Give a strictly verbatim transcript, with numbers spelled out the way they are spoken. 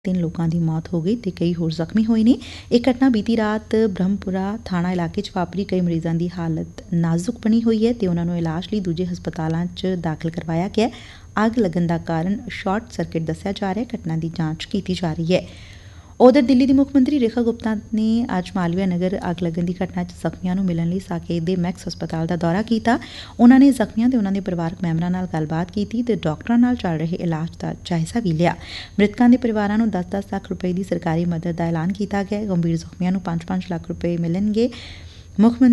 ਤਿੰਨ ਲੋਕਾਂ ਦੀ ਮੌਤ ਹੋ ਗਈ ਤੇ ਕਈ ਹੋਰ ਜ਼ਖਮੀ ਹੋਏ ਨੇ। ਇਹ ਘਟਨਾ ਬੀਤੀ ਰਾਤ ਬ੍ਰਹਮਪੁਰਾ ਥਾਣਾ ਇਲਾਕੇ 'ਚ ਵਾਪਰੀ। ਕਈ ਮਰੀਜ਼ਾਂ ਦੀ ਹਾਲਤ ਨਾਜ਼ੁਕ ਬਣੀ ਹੋਈ ਹੈ ਤੇ ਉਨ੍ਹਾਂ ਨੂੰ ਇਲਾਜ ਲਈ ਦੂਜੇ ਹਸਪਤਾਲਾਂ 'ਚ ਦਾਖਲ ਕਰਵਾਇਆ ਗਿਆ। ਅੱਗ ਲੱਗਣ ਦਾ ਕਾਰਨ ਸ਼ਾਰਟ ਸਰਕਿਟ ਦੱਸਿਆ ਜਾ ਰਿਹਾ। ਘਟਨਾ ਦੀ ਜਾਂਚ ਕੀਤੀ ਜਾ ਰਹੀ ਹੈ। ਉਧਰ ਦਿੱਲੀ ਦੀ ਮੁੱਖ ਮੰਤਰੀ ਰੇਖਾ ਗੁਪਤਾ ਨੇ ਅੱਜ ਮਾਲਵੀਆ ਨਗਰ ਅੱਗ ਲੱਗਣ ਦੀ ਘਟਨਾ 'ਚ ਜ਼ਖਮੀਆਂ ਨੂੰ ਮਿਲਣ ਲਈ ਸਾਕੇਤ ਦੇ ਮੈਕਸ ਹਸਪਤਾਲ ਦਾ ਦੌਰਾ ਕੀਤਾ। ਉਨ੍ਹਾਂ ਨੇ ਜ਼ਖਮੀਆਂ ਤੇ ਉਨ੍ਹਾਂ ਦੇ ਪਰਿਵਾਰਕ ਮੈਂਬਰਾਂ ਨਾਲ ਗੱਲਬਾਤ ਕੀਤੀ ਤੇ ਡਾਕਟਰਾਂ ਨਾਲ ਚੱਲ ਰਹੇ ਇਲਾਜ ਦਾ ਜਾਇਜ਼ਾ ਵੀ ਲਿਆ। ਮ੍ਰਿਤਕਾਂ ਦੇ ਪਰਿਵਾਰਾਂ ਨੂੰ ਦਸ ਦਸ ਲੱਖ ਰੁਪਏ ਦੀ ਸਰਕਾਰੀ ਮਦਦ ਦਾ ਐਲਾਨ ਕੀਤਾ ਗਿਆ। ਗੰਭੀਰ ਜ਼ਖਮੀਆਂ ਨੂੰ ਪੰਜ ਪੰਜ ਲੱਖ ਰੁਪਏ ਮਿਲਣਗੇ। ਮੁੱਖ